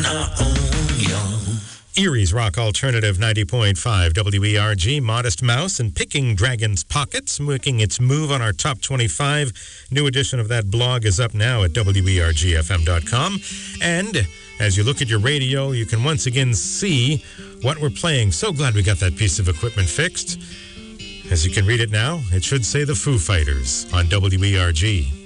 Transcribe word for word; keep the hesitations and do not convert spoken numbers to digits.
Erie's Rock Alternative ninety point five W E R G, Modest Mouse and Picking Dragon's Pockets, making its move on our top twenty-five. New edition of that blog is up now at W E R G F M dot com. And as you look at your radio, you can once again see what we're playing. So glad we got that piece of equipment fixed. As you can read it now, it should say the Foo Fighters on W E R G.